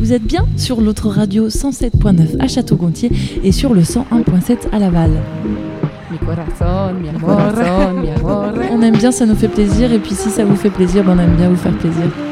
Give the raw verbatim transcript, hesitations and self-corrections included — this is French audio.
vous êtes bien sur l'autre radio cent sept point neuf à Château-Gontier et sur le cent un point sept à Laval. Mi corazón, mi amor, mi amor. On aime bien, ça nous fait plaisir, et puis si ça vous fait plaisir, ben on aime bien vous faire plaisir.